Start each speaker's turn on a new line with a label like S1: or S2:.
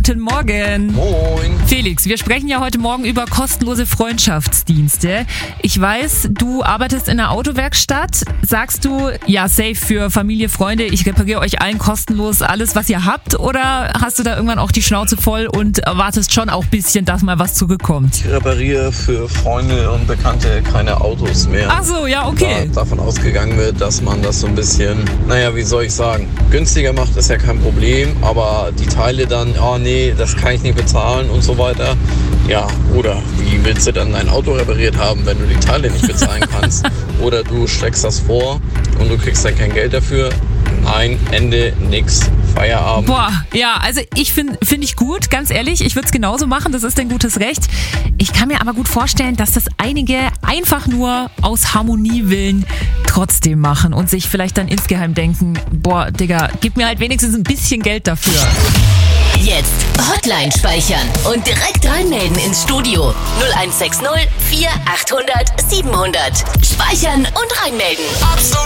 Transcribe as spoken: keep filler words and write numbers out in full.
S1: Guten Morgen.
S2: Moin.
S1: Felix, wir sprechen ja heute Morgen über kostenlose Freundschaftsdienste. Ich weiß, du arbeitest in einer Autowerkstatt. Sagst du, ja, safe für Familie, Freunde, ich repariere euch allen kostenlos alles, was ihr habt? Oder hast du da irgendwann auch die Schnauze voll und erwartest schon auch ein bisschen, dass mal was zurückkommt?
S2: Ich repariere für Freunde und Bekannte keine Autos mehr.
S1: Ach so, ja, okay.
S2: Da davon ausgegangen wird, dass man das so ein bisschen, naja, wie soll ich sagen, günstiger macht, ist ja kein Problem, aber die Teile dann, oh nee, das kann ich nicht bezahlen und so weiter. Ja, oder wie willst du dann dein Auto repariert haben, wenn du die Teile nicht bezahlen kannst? Oder du steckst das vor und du kriegst dann kein Geld dafür. Nein, Ende, nix, Feierabend.
S1: Boah, ja, also ich finde find ich gut, ganz ehrlich, ich würde es genauso machen, das ist dein gutes Recht. Ich kann mir aber gut vorstellen, dass das einige einfach nur aus Harmoniewillen trotzdem machen und sich vielleicht dann insgeheim denken, boah, Digga, gib mir halt wenigstens ein bisschen Geld dafür.
S3: Jetzt Hotline speichern und direkt reinmelden ins Studio. null eins sechs null vier achthundert siebenhundert. Speichern und reinmelden.